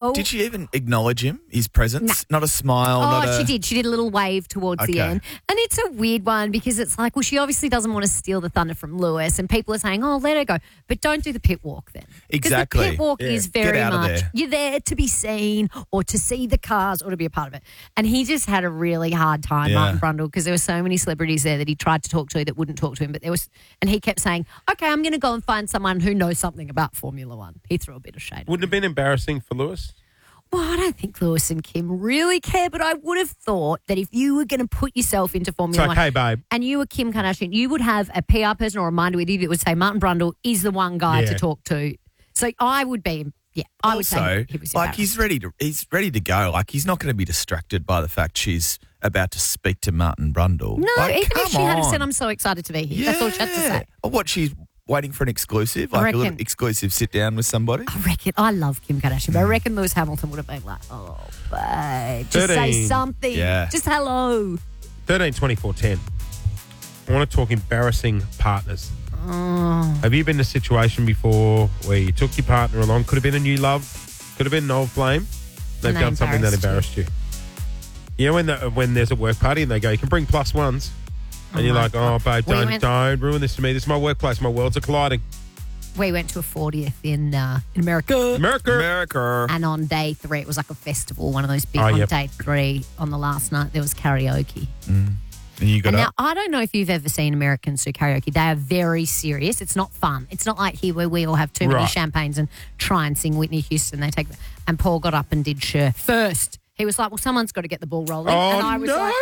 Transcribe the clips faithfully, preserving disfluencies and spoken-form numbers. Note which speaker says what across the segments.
Speaker 1: Oh.
Speaker 2: Did she even acknowledge him, his presence?
Speaker 1: Nah.
Speaker 2: Not a smile?
Speaker 1: Oh,
Speaker 2: not a...
Speaker 1: she did. She did a little wave towards
Speaker 2: Okay.
Speaker 1: the end. And it's a weird one because it's like, well, she obviously doesn't want to steal the thunder from Lewis, and people are saying, oh, let her go. But don't do the pit walk then.
Speaker 2: Exactly.
Speaker 1: Because the pit walk
Speaker 2: Yeah.
Speaker 1: is
Speaker 2: Get
Speaker 1: very
Speaker 2: out of
Speaker 1: much,
Speaker 2: there.
Speaker 1: you're there to be seen or to see the cars or to be a part of it. And he just had a really hard time,
Speaker 2: Yeah.
Speaker 1: Martin Brundle, because there were so many celebrities there that he tried to talk to that wouldn't talk to him. But there was, and he kept saying, okay, I'm going to go and find someone who knows something about Formula One. He threw a bit of shade.
Speaker 3: Wouldn't it have been embarrassing for Lewis?
Speaker 1: Well, I don't think Lewis and Kim really care, but I would have thought that if you were going to put yourself into Formula
Speaker 3: It's
Speaker 1: One
Speaker 3: okay, babe.
Speaker 1: and you were Kim Kardashian, you would have a P R person or a minder with you that would say Martin Brundle is the one guy
Speaker 3: Yeah.
Speaker 1: to talk to. So I would be, yeah, I would
Speaker 2: Also,
Speaker 1: say he was
Speaker 2: like
Speaker 1: embarrassed.
Speaker 2: he's ready to he's ready to go. Like he's not going to be distracted by the fact she's about to speak to Martin Brundle.
Speaker 1: No,
Speaker 2: like,
Speaker 1: even
Speaker 2: come
Speaker 1: if she had
Speaker 2: on.
Speaker 1: said, I'm so excited to be here.
Speaker 2: Yeah.
Speaker 1: That's all she had to say.
Speaker 2: Or what, she's waiting for an exclusive,
Speaker 1: I
Speaker 2: like a little
Speaker 1: reckon-
Speaker 2: exclusive sit down with somebody.
Speaker 1: I reckon, I love Kim Kardashian, but I reckon Lewis Hamilton would have been like, oh, babe, just say
Speaker 3: thirteen.
Speaker 1: something.
Speaker 2: Yeah.
Speaker 1: Just hello.
Speaker 3: thirteen twenty-four ten. I want to talk embarrassing partners.
Speaker 1: Oh.
Speaker 3: Have you been in a situation before where you took your partner along? Could have been a new love, could have been an old flame. They've
Speaker 1: And they
Speaker 3: done something that
Speaker 1: embarrassed
Speaker 3: embarrassed you. You know when the, when there's a work party and they go, you can bring plus ones, and
Speaker 1: Oh
Speaker 3: you're
Speaker 1: my
Speaker 3: like,
Speaker 1: God.
Speaker 3: oh babe,
Speaker 1: We
Speaker 3: don't
Speaker 1: went-
Speaker 3: don't ruin this for me. This is my workplace. My worlds are colliding.
Speaker 1: We went to a fortieth in uh, in America.
Speaker 3: America.
Speaker 2: America.
Speaker 1: And on day three, it was like a festival, one of those big.
Speaker 3: Oh,
Speaker 1: on
Speaker 3: yep.
Speaker 1: day three, on the last night, there was karaoke.
Speaker 2: And you got
Speaker 1: And now,
Speaker 2: up.
Speaker 1: I don't know if you've ever seen Americans do karaoke. They are very serious. It's not fun. It's not like here where we all have too many
Speaker 3: Right.
Speaker 1: champagnes and try and sing Whitney Houston. They take, and Paul got up and did Cher first. He was like, well, someone's got to get the ball rolling.
Speaker 3: Oh,
Speaker 1: and I was
Speaker 3: no.
Speaker 1: like,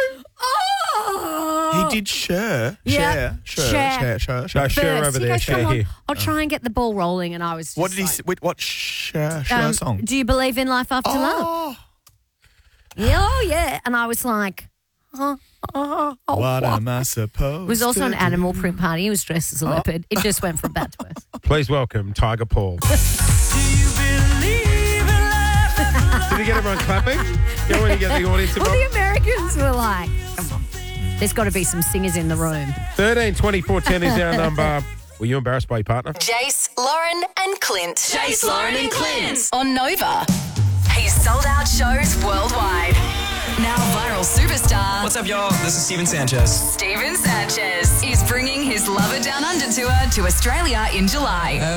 Speaker 1: oh.
Speaker 2: He did share.
Speaker 1: Yeah.
Speaker 2: Share. Share.
Speaker 1: Share.
Speaker 2: Share. Share.
Speaker 3: No,
Speaker 2: Share.
Speaker 3: Cher
Speaker 1: First.
Speaker 3: over
Speaker 1: He
Speaker 3: there,
Speaker 1: goes,
Speaker 3: Cher
Speaker 1: come on,
Speaker 3: here.
Speaker 1: I'll try and get the ball rolling. And I was just
Speaker 2: What did he
Speaker 1: like,
Speaker 2: say? Wait, what share, share
Speaker 1: um,
Speaker 2: song?
Speaker 1: do you believe in life after love?
Speaker 2: Oh,
Speaker 1: Yeah, oh, yeah. And I was like, oh, oh, oh,
Speaker 2: what
Speaker 1: what?
Speaker 2: am I supposed
Speaker 1: It was also
Speaker 2: to
Speaker 1: an
Speaker 2: do?
Speaker 1: animal print party. He was dressed as a leopard. It just went from bad to worse.
Speaker 3: Please welcome Tiger Paul. Did you get everyone clapping? You know when you get the audience
Speaker 1: Well,
Speaker 3: involved?
Speaker 1: the Americans were like, come on. There's got to be some singers in the room.
Speaker 3: thirteen twenty-four ten is our number. Were you embarrassed by your partner?
Speaker 4: Jace, Lauren, and Clint. Jace, Lauren, and Clint on Nova. He's sold out shows worldwide. Now viral superstar
Speaker 5: What's up, y'all? This is Steven Sanchez.
Speaker 4: Steven Sanchez is bringing his Love It Down Under tour to Australia in July.